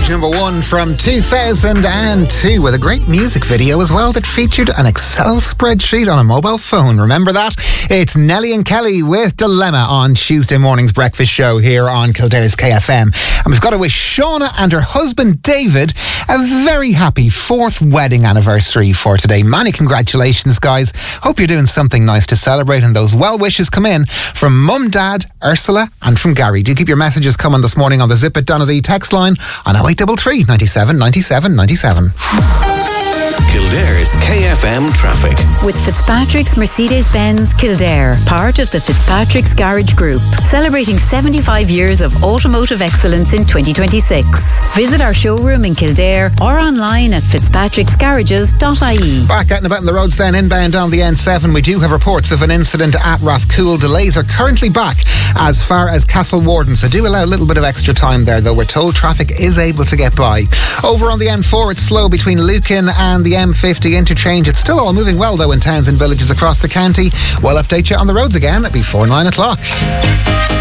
stage number 1 from 2002 with a great music video as well that featured an Excel spreadsheet on a mobile phone. Remember that? It's Nelly and Kelly with Dilemma on Tuesday morning's breakfast show here on Kildare's KFM. And we've got to wish Shauna and her husband David a very happy 4th wedding anniversary for today. Many congratulations, guys. Hope you're doing something nice to celebrate, and those well wishes come in from Mum, Dad, Ursula and from Gary. Do keep your messages coming this morning on the Zip It Donady text line on 0833 97 97 97. Kildare's KFM traffic. With Fitzpatrick's Mercedes-Benz Kildare, part of the Fitzpatrick's Garage Group, celebrating 75 years of automotive excellence in 2026. Visit our showroom in Kildare or online at fitzpatricksgarages.ie. Back out and about on the roads then, inbound on the N7. We do have reports of an incident at Rathcoole. Delays are currently back as far as Castle Warden, so do allow a little bit of extra time there, though we're told traffic is able to get by. Over on the N4, it's slow between Lucan and the M50 interchange. It's still all moving well, though, in towns and villages across the county. We'll update you on the roads again before 9 o'clock.